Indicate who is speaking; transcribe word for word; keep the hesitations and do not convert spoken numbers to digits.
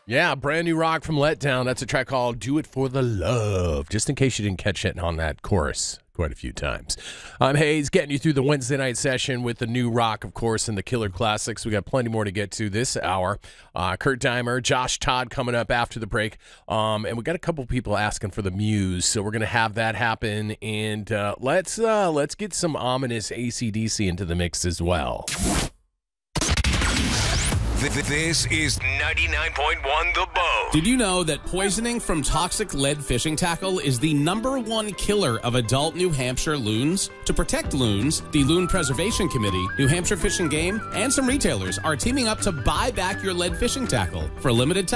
Speaker 1: Yeah, brand new rock from Letdown. That's a track called Do It For The Love, just in case you didn't catch it on that chorus quite a few times. I'm Hayes, getting you through the Wednesday night session with the new rock, of course, and the Killer Classics. We got plenty more to get to this hour. Uh, Kurt Dimer, Josh Todd coming up after the break. Um, and we got a couple people asking for the Muse, so we're going to have that happen. And uh, let's, uh, let's get some ominous A C D C into the mix as well.
Speaker 2: This is ninety-nine point one The Bone.
Speaker 3: Did you know that poisoning from toxic lead fishing tackle is the number one killer of adult New Hampshire loons? To protect loons, the Loon Preservation Committee, New Hampshire Fish and Game, and some retailers are teaming up to buy back your lead fishing tackle for a limited time.